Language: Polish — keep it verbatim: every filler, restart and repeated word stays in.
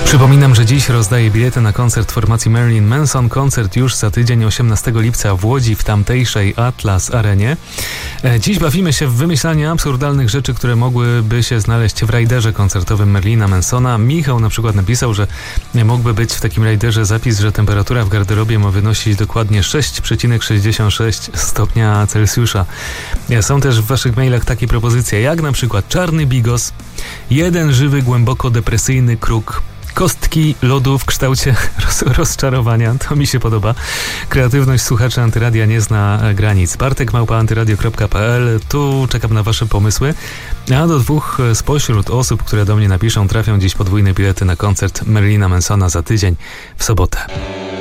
Przypominam, że dziś rozdaję bilety na koncert formacji Marilyn Manson. Koncert już za tydzień, osiemnastego lipca w Łodzi, w tamtejszej Atlas Arenie. Dziś bawimy się w wymyślanie absurdalnych rzeczy, które mogłyby się znaleźć w rajderze koncertowym Marilyna Mansona. Michał na przykład napisał, że mógłby być w takim rajderze zapis, że temperatura w garderobie ma wynosić dokładnie sześć przecinek sześćdziesiąt sześć stopnia Celsjusza. Są też w waszych mailach takie propozycje, jak na przykład czarny bigos, jeden żywy, głęboko depresyjny kruk, kostki lodu w kształcie roz, rozczarowania. To mi się podoba. Kreatywność słuchaczy Antyradia nie zna granic. Bartek małpa antyradio kropka p l. Tu czekam na wasze pomysły. A do dwóch spośród osób, które do mnie napiszą, trafią dziś podwójne bilety na koncert Marilyna Mansona za tydzień w sobotę.